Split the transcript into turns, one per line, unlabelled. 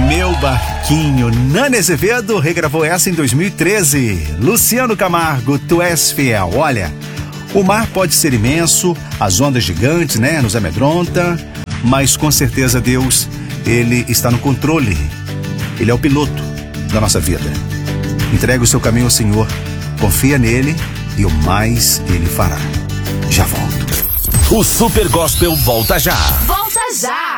Meu Barquinho. Nani Azevedo regravou essa em 2013. Luciano Camargo, Tu És Fiel. Olha, o mar pode ser imenso, as ondas gigantes, né, nos amedronta, mas com certeza Deus, Ele está no controle. Ele é o piloto da nossa vida. Entregue o seu caminho ao Senhor, confia nele e o mais Ele fará. Já volto.
O Super Gospel volta já.
Volta já!